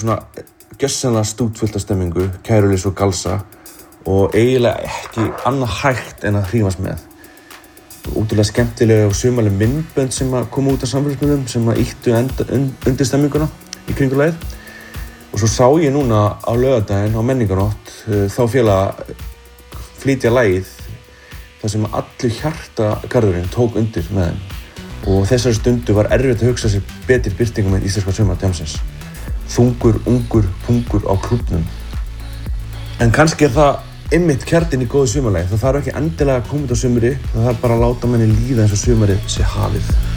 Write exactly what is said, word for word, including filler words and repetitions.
svona gjörsamlega stútfullt af stemmingu, Kæruleys og Galsa og eiginlega ekki annað hægt en að hrífast með. Útrúlega skemmtilega og sumarleg myndbönd sem að koma út af samfélagsmiðlum sem að ýttu undir stemminguna í kringum lagið. Og svo sá ég núna á laugardaginn á menningarnótt þá félaga flytja lagið þar sem allur hjartagarðurinn tók undir með þeim. Og þessari stundu var erfitt að hugsa sér betri birtingum með íslenska sumardjammsins. Þungur, ungur, pungur á klúbbnum. En kannski er það einmitt kjarninn í góðu sumarlagi. Það þarf ekki endilega að koma út á sumri, það þarf bara að láta manni líða eins og sumarið sé hafið.